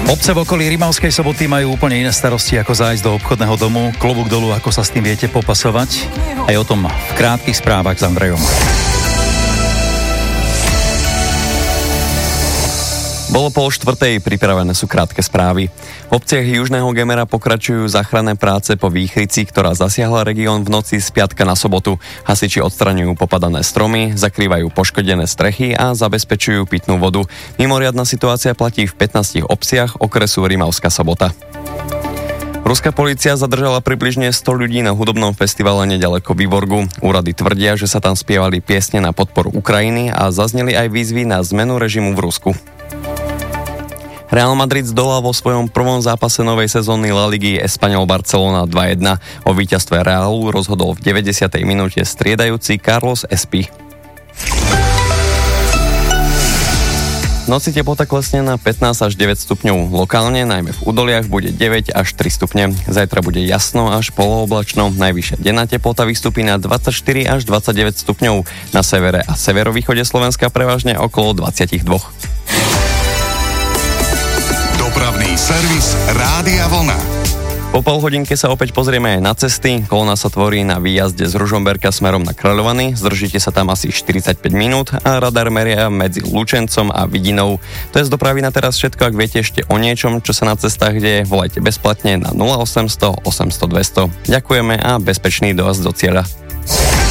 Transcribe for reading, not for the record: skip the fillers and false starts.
Obce v okolí Rimavskej Soboty majú úplne iné starosti, ako zájsť do obchodného domu. Klobúk dolu, ako sa s tým viete popasovať. Aj o tom v krátkych správach s Andrejom. Bolo 3:30, pripravené sú krátke správy. V obciach Južného Gemera pokračujú záchranné práce po výchrici, ktorá zasiahla región v noci z piatka na sobotu. Hasiči odstraňujú popadané stromy, zakrývajú poškodené strechy a zabezpečujú pitnú vodu. Mimoriadna situácia platí v 15 obciach okresu Rimavská Sobota. Ruská polícia zadržala približne 100 ľudí na hudobnom festivale nedaleko Výborgu. Úrady tvrdia, že sa tam spievali piesne na podporu Ukrajiny a zazneli aj výzvy na zmenu režimu v Rusku. Real Madrid zdolal vo svojom prvom zápase novej sezóny La Ligy Espanyol Barcelona 2-1. O víťazstve Realu rozhodol v 90. minúte striedajúci Carlos Espí. V noci teplota klesne na 15 až 9 stupňov. Lokálne, najmä v údoliach, bude 9 až 3 stupne. Zajtra bude jasno až polooblačno. Najvyššia denná teplota vystúpi na 24 až 29 stupňov. Na severe a severovýchode Slovenska prevažne okolo 22. Dopravný servis Rádia Vlna. Po polhodinke sa opäť pozrieme aj na cesty. Kolona sa tvorí na výjazde z Ružomberka smerom na Kráľovany. Zdržíte sa tam asi 45 minút a radar meria medzi Lučencom a Vidinou. To je z dopravy na teraz všetko. Ak viete ešte o niečom, čo sa na cestách deje, volajte bezplatne na 0800 800 200. Ďakujeme a bezpečný dojazd do cieľa.